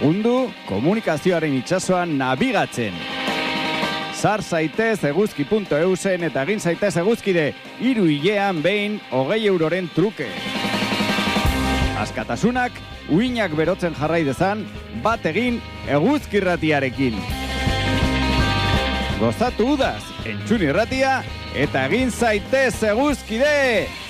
Lagundu komunikazioaren itsasoan nabigatzen. Sar zaitez eguzki.eusen eta egin zaitez eguzkide 3 hilean behin 20 euroren truke. Askatasunak uinak berotzen jarrai dezan, bat egin Eguzki Irratiarekin. Gozatu udaz, entzun irratia eta egin zaitez eguzkide!